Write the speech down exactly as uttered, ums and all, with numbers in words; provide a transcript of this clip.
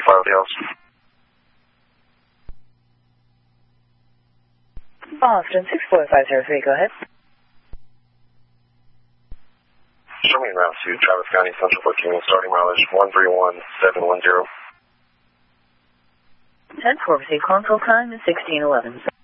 file details. Boston six four five zero three, go ahead. Show me route to Travis County Central fourteen, starting mileage one three one seven one zero. ten four, receive console time is sixteen eleven.